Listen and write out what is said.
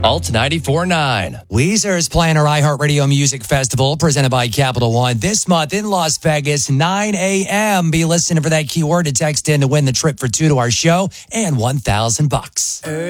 Alt 94.9. Weezer is playing our iHeartRadio Music Festival presented by Capital One this month in Las Vegas, 9 a.m. Be listening for that keyword to text in to win the trip for two to our show and $1,000.